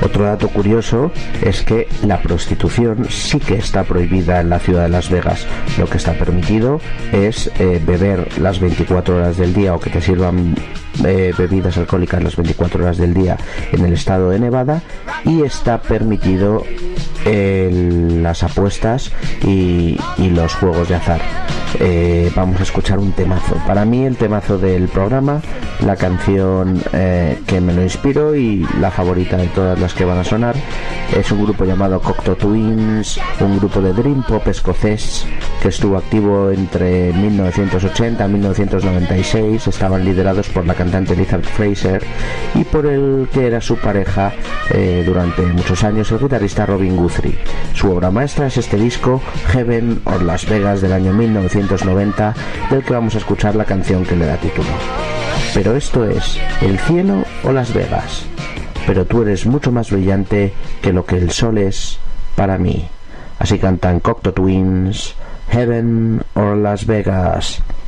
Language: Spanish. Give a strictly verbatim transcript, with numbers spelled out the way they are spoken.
Otro dato curioso es que la prostitución sí que está prohibida en la ciudad de Las Vegas. Lo que está permitido es eh, beber las veinticuatro horas del día, o que te sirvan eh, bebidas alcohólicas las veinticuatro horas del día en el estado de Nevada, y está permitido eh, las apuestas y, y los juegos de azar. Eh, vamos a escuchar un temazo, para mí el temazo del programa, la canción eh, que me lo inspiró y la favorita de todas las que van a sonar. Es un grupo llamado Cocteau Twins, un grupo de dream pop escocés que estuvo activo entre mil novecientos ochenta y mil novecientos noventa y seis. Estaban liderados por la cantante Elizabeth Fraser y por el que era su pareja eh, durante muchos años, el guitarrista Robin Guthrie. Su obra maestra es este disco Heaven or Las Vegas del año mil novecientos noventa, del que vamos a escuchar la canción que le da título. Pero esto es ¿el cielo o Las Vegas? Pero tú eres mucho más brillante que lo que el sol es para mí. Así cantan Cocteau Twins, Heaven or Las Vegas.